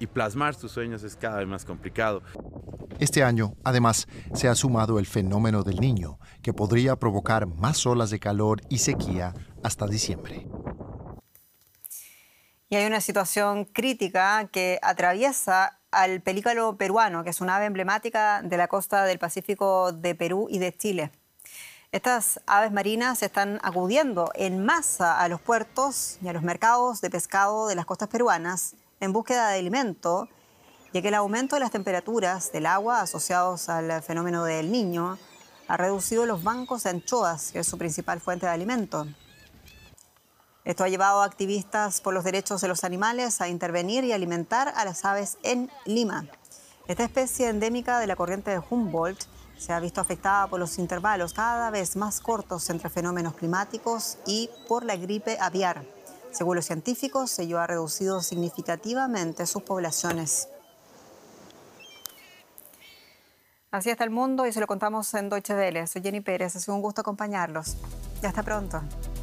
y plasmar tus sueños es cada vez más complicado. Este año, además, se ha sumado el fenómeno del Niño, que podría provocar más olas de calor y sequía hasta diciembre. Y hay una situación crítica que atraviesa al pelícano peruano, que es una ave emblemática de la costa del Pacífico de Perú y de Chile. Estas aves marinas están acudiendo en masa a los puertos y a los mercados de pescado de las costas peruanas en búsqueda de alimento, ya que el aumento de las temperaturas del agua asociados al fenómeno del Niño ha reducido los bancos de anchoas, que es su principal fuente de alimento. Esto ha llevado a activistas por los derechos de los animales a intervenir y alimentar a las aves en Lima. Esta especie endémica de la corriente de Humboldt se ha visto afectada por los intervalos cada vez más cortos entre fenómenos climáticos y por la gripe aviar. Según los científicos, ello ha reducido significativamente sus poblaciones. Así está el mundo y se lo contamos en Deutsche Welle. Soy Jenny Pérez, ha sido un gusto acompañarlos. Y hasta pronto.